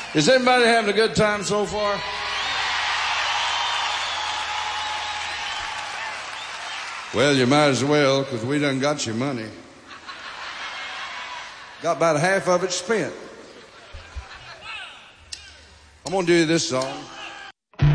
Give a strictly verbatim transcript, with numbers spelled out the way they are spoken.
Is everybody having a good time so far? Well, you might as well, because we done got your money. Got about half of it spent. I'm going to do this song.